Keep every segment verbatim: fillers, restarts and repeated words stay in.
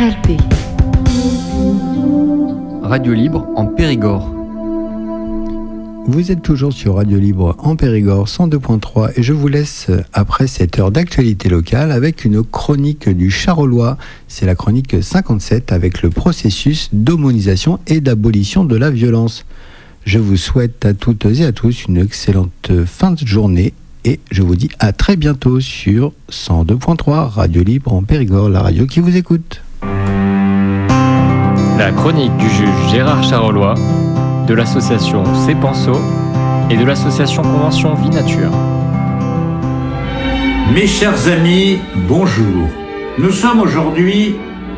R L P. Radio Libre en Périgord. Vous êtes toujours sur Radio Libre en Périgord cent deux point trois et je vous laisse après cette heure d'actualité locale avec une chronique du Charolois. C'est la chronique cinquante-sept avec le processus d'aumônisation et d'abolition de la violence. Je vous souhaite à toutes et à tous une excellente fin de journée et je vous dis à très bientôt sur cent deux point trois Radio Libre en Périgord, la radio qui vous écoute. La chronique du juge Gérard Charolois, de l'association C'est Penso et de l'association Convention Vie Nature. Mes chers amis, bonjour. Nous sommes aujourd'hui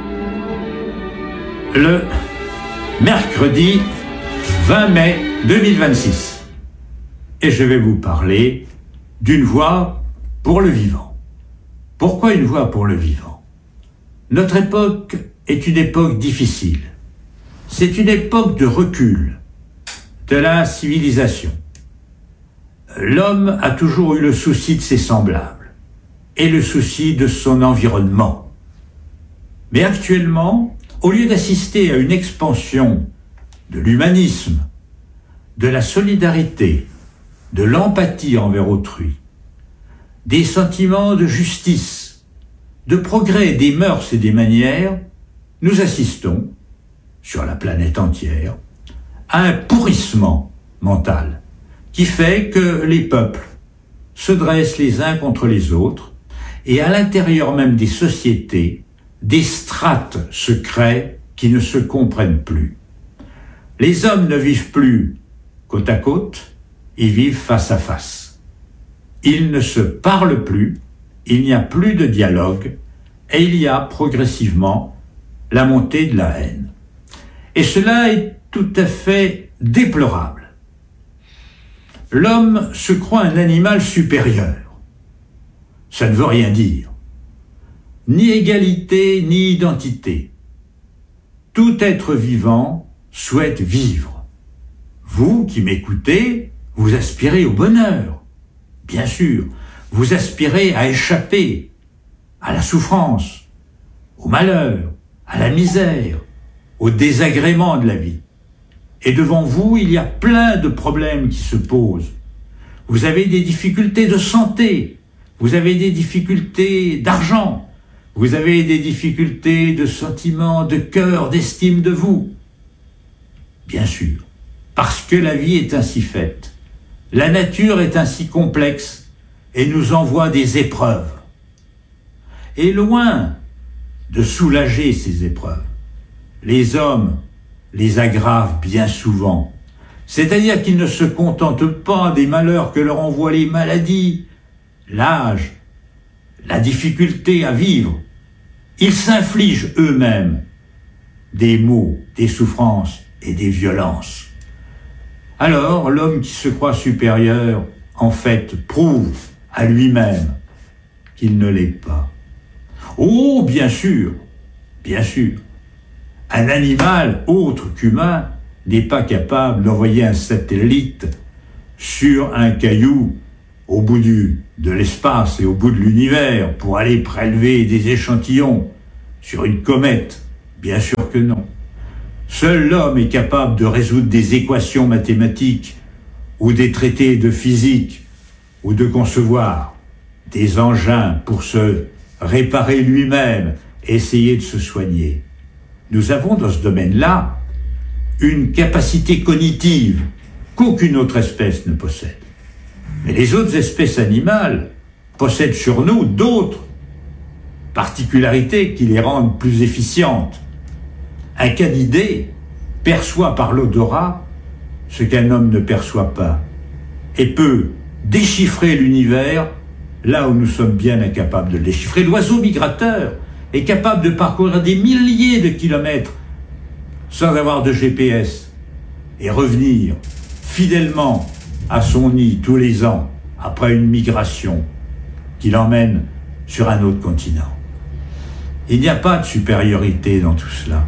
le mercredi vingt mai deux mille vingt-six et je vais vous parler d'une voie pour le vivant. Pourquoi une voie pour le vivant ? Notre époque est une époque difficile. C'est une époque de recul de la civilisation. L'homme a toujours eu le souci de ses semblables et le souci de son environnement. Mais actuellement, au lieu d'assister à une expansion de l'humanisme, de la solidarité, de l'empathie envers autrui, des sentiments de justice, de progrès des mœurs et des manières, nous assistons, sur la planète entière, à un pourrissement mental qui fait que les peuples se dressent les uns contre les autres et à l'intérieur même des sociétés, des strates se créent qui ne se comprennent plus. Les hommes ne vivent plus côte à côte, ils vivent face à face. Ils ne se parlent plus, il n'y a plus de dialogue et il y a progressivement la montée de la haine. Et cela est tout à fait déplorable. L'homme se croit un animal supérieur. Ça ne veut rien dire. Ni égalité, ni identité. Tout être vivant souhaite vivre. Vous qui m'écoutez, vous aspirez au bonheur. Bien sûr, vous aspirez à échapper à la souffrance, au malheur, à la misère, au désagrément de la vie. Et devant vous, il y a plein de problèmes qui se posent. Vous avez des difficultés de santé, vous avez des difficultés d'argent, vous avez des difficultés de sentiments, de cœur, d'estime de vous. Bien sûr, parce que la vie est ainsi faite. La nature est ainsi complexe et nous envoie des épreuves. Et loin de soulager ces épreuves, les hommes les aggravent bien souvent. C'est-à-dire qu'ils ne se contentent pas des malheurs que leur envoient les maladies, l'âge, la difficulté à vivre. Ils s'infligent eux-mêmes des maux, des souffrances et des violences. Alors, l'homme qui se croit supérieur, en fait, prouve à lui-même qu'il ne l'est pas. Oh, bien sûr, bien sûr. Un animal autre qu'humain n'est pas capable d'envoyer un satellite sur un caillou au bout du, de l'espace et au bout de l'univers pour aller prélever des échantillons sur une comète. Bien sûr que non. Seul l'homme est capable de résoudre des équations mathématiques ou des traités de physique ou de concevoir des engins pour se réparer lui-même, essayer de se soigner. Nous avons dans ce domaine-là une capacité cognitive qu'aucune autre espèce ne possède. Mais les autres espèces animales possèdent sur nous d'autres particularités qui les rendent plus efficientes. Un canidé perçoit par l'odorat ce qu'un homme ne perçoit pas et peut déchiffrer l'univers là où nous sommes bien incapables de le déchiffrer. L'oiseau migrateur est capable de parcourir des milliers de kilomètres sans avoir de G P S et revenir fidèlement à son nid tous les ans après une migration qui l'emmène sur un autre continent. Il n'y a pas de supériorité dans tout cela.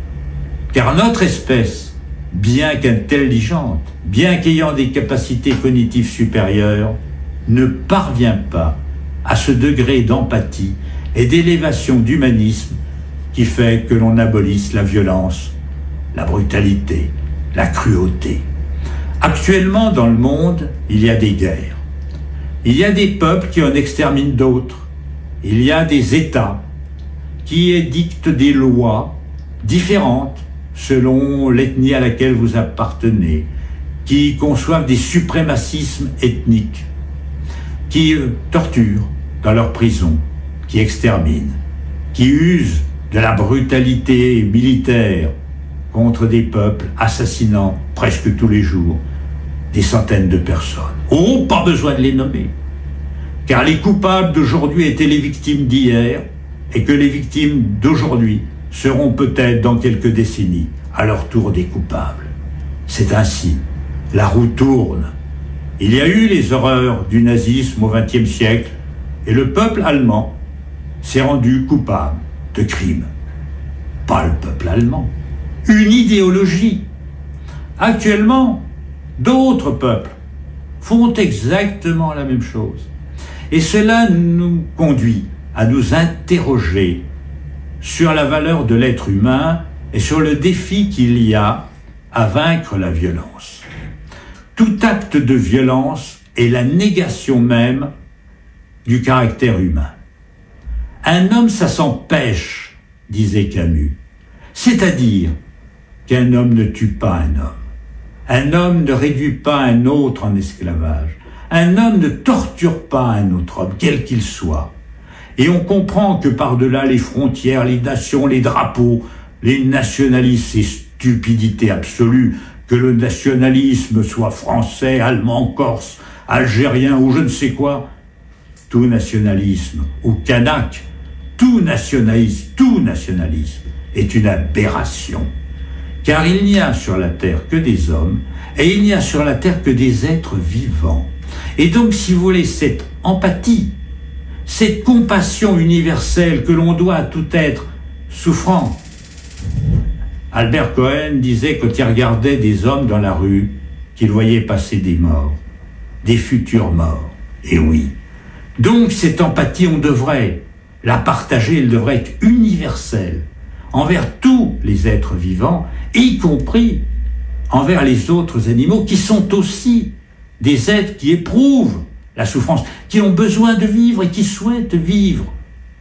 Car notre espèce, bien qu'intelligente, bien qu'ayant des capacités cognitives supérieures, ne parvient pas à ce degré d'empathie et d'élévation d'humanisme qui fait que l'on abolisse la violence, la brutalité, la cruauté. Actuellement, dans le monde, il y a des guerres. Il y a des peuples qui en exterminent d'autres. Il y a des États qui édictent des lois différentes selon l'ethnie à laquelle vous appartenez, qui conçoivent des suprémacismes ethniques, qui euh, torturent dans leurs prisons, qui exterminent, qui usent de la brutalité militaire contre des peuples, assassinant presque tous les jours des centaines de personnes. Oh, pas besoin de les nommer, car les coupables d'aujourd'hui étaient les victimes d'hier, et que les victimes d'aujourd'hui seront peut-être dans quelques décennies à leur tour des coupables. C'est ainsi, la roue tourne. Il y a eu les horreurs du nazisme au vingtième siècle, et le peuple allemand s'est rendu coupable de crimes. Pas le peuple allemand, une idéologie. Actuellement, d'autres peuples font exactement la même chose. Et cela nous conduit à nous interroger sur la valeur de l'être humain et sur le défi qu'il y a à vaincre la violence. Tout acte de violence est la négation même du caractère humain. Un homme, ça s'empêche, disait Camus. C'est-à-dire qu'un homme ne tue pas un homme. Un homme ne réduit pas un autre en esclavage. Un homme ne torture pas un autre homme, quel qu'il soit. Et on comprend que par-delà les frontières, les nations, les drapeaux, les nationalismes, ces stupidités absolues, que le nationalisme soit français, allemand, corse, algérien ou je ne sais quoi, tout nationalisme, ou kanak, tout nationalisme, tout nationalisme est une aberration. Car il n'y a sur la terre que des hommes, et il n'y a sur la terre que des êtres vivants. Et donc, si vous voulez, cette empathie, cette compassion universelle que l'on doit à tout être souffrant. Albert Cohen disait quand il regardait des hommes dans la rue, qu'il voyait passer des morts, des futurs morts. Et oui. Donc, cette empathie, on devrait la partager, elle devrait être universelle envers tous les êtres vivants, y compris envers les autres animaux qui sont aussi des êtres qui éprouvent la souffrance, qui ont besoin de vivre et qui souhaitent vivre.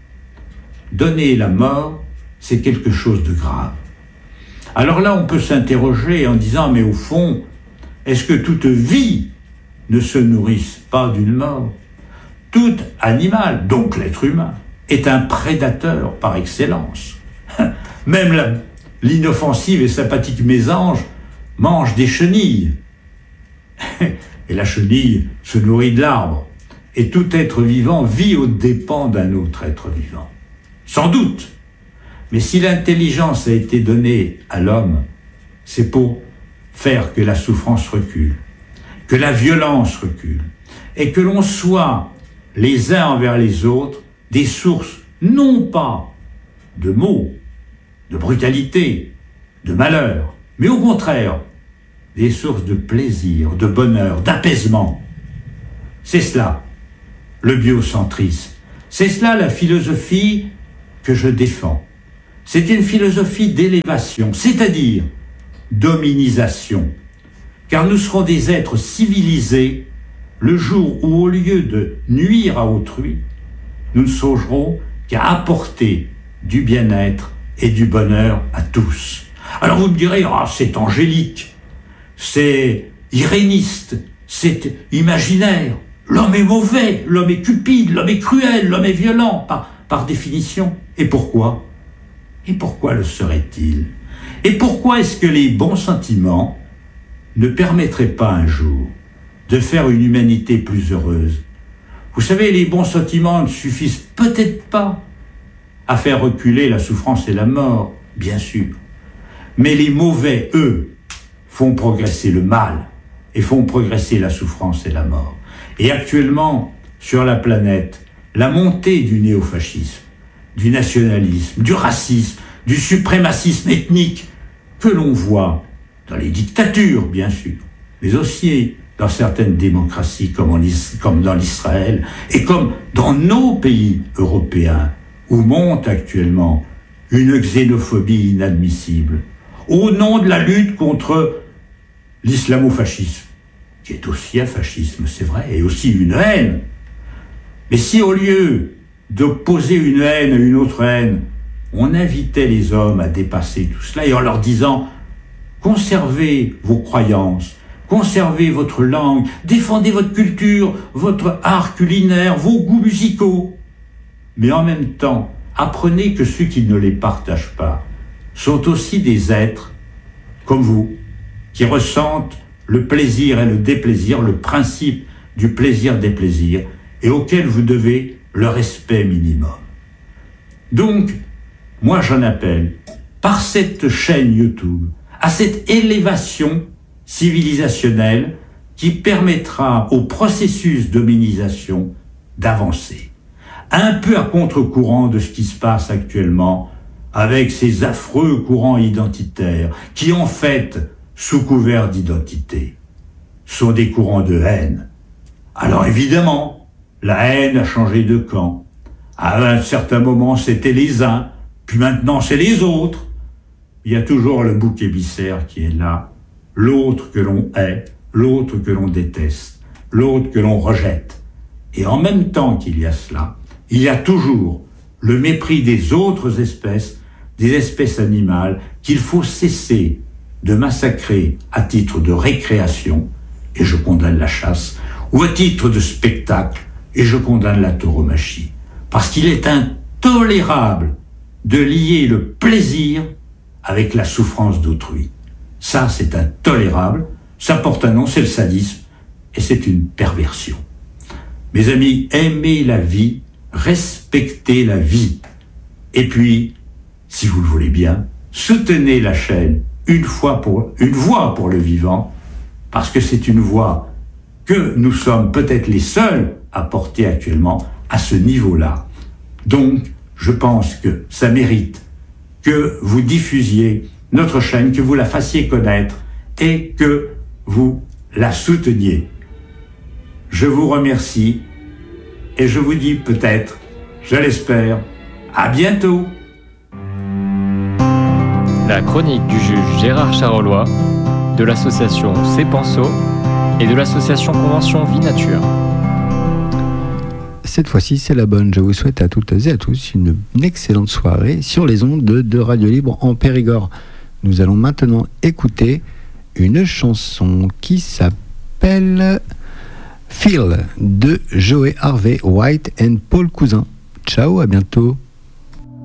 Donner la mort, c'est quelque chose de grave. Alors là, on peut s'interroger en disant, mais au fond, est-ce que toute vie ne se nourrisse pas d'une mort? Tout animal, donc l'être humain, est un prédateur par excellence. Même la, l'inoffensive et sympathique mésange mange des chenilles. Et la chenille se nourrit de l'arbre. Et tout être vivant vit aux dépens d'un autre être vivant. Sans doute. Mais si l'intelligence a été donnée à l'homme, c'est pour faire que la souffrance recule, que la violence recule, et que l'on soit les uns envers les autres des sources non pas de maux, de brutalité, de malheur, mais au contraire, des sources de plaisir, de bonheur, d'apaisement. C'est cela, le biocentrisme. C'est cela la philosophie que je défends. C'est une philosophie d'élévation, c'est-à-dire d'hominisation. Car nous serons des êtres civilisés le jour où, au lieu de nuire à autrui, nous ne songerons qu'à apporter du bien-être et du bonheur à tous. Alors vous me direz, ah, c'est angélique, c'est iréniste, c'est imaginaire. L'homme est mauvais, l'homme est cupide, l'homme est cruel, l'homme est violent, par, par définition. Et pourquoi ? Et pourquoi le serait-il ? Et pourquoi est-ce que les bons sentiments ne permettraient pas un jour de faire une humanité plus heureuse ? Vous savez, les bons sentiments ne suffisent peut-être pas à faire reculer la souffrance et la mort, bien sûr. Mais les mauvais, eux, font progresser le mal et font progresser la souffrance et la mort. Et actuellement, sur la planète, la montée du néofascisme, du nationalisme, du racisme, du suprémacisme ethnique que l'on voit dans les dictatures, bien sûr, mais aussi dans certaines démocraties comme, en, comme dans l'Israël et comme dans nos pays européens, où monte actuellement une xénophobie inadmissible, au nom de la lutte contre l'islamo-fascisme, qui est aussi un fascisme, c'est vrai, et aussi une haine. Mais si au lieu d'opposer une haine à une autre haine, on invitait les hommes à dépasser tout cela, et en leur disant « Conservez vos croyances, conservez votre langue, défendez votre culture, votre art culinaire, vos goûts musicaux, mais en même temps, apprenez que ceux qui ne les partagent pas sont aussi des êtres comme vous, qui ressentent le plaisir et le déplaisir, le principe du plaisir-déplaisir, et auquel vous devez le respect minimum. » Donc, moi j'en appelle, par cette chaîne YouTube, à cette élévation civilisationnelle qui permettra au processus d'hominisation d'avancer. Un peu à contre-courant de ce qui se passe actuellement avec ces affreux courants identitaires qui, en fait, sous couvert d'identité, sont des courants de haine. Alors évidemment, la haine a changé de camp. À un certain moment, c'était les uns, puis maintenant, c'est les autres. Il y a toujours le bouc émissaire qui est là, l'autre que l'on hait, l'autre que l'on déteste, l'autre que l'on rejette. Et en même temps qu'il y a cela, il y a toujours le mépris des autres espèces, des espèces animales, qu'il faut cesser de massacrer à titre de récréation, et je condamne la chasse, ou à titre de spectacle, et je condamne la tauromachie. Parce qu'il est intolérable de lier le plaisir avec la souffrance d'autrui. Ça, c'est intolérable, ça porte un nom, c'est le sadisme, et c'est une perversion. Mes amis, aimez la vie, respectez la vie. Et puis, si vous le voulez bien, soutenez la chaîne une fois pour, une voix pour le vivant, parce que c'est une voix que nous sommes peut-être les seuls à porter actuellement à ce niveau-là. Donc, je pense que ça mérite que vous diffusiez notre chaîne, que vous la fassiez connaître et que vous la souteniez. Je vous remercie et je vous dis peut-être, je l'espère, à bientôt. La chronique du juge Gérard Charolois, de l'association C'est Penso et de l'association Convention Vie Nature. Cette fois-ci, c'est la bonne. Je vous souhaite à toutes et à tous une, une excellente soirée sur les ondes de, de Radio Libre en Périgord. Nous allons maintenant écouter une chanson qui s'appelle Feel de Joey Harvey White et Paul Cousin. Ciao, à bientôt.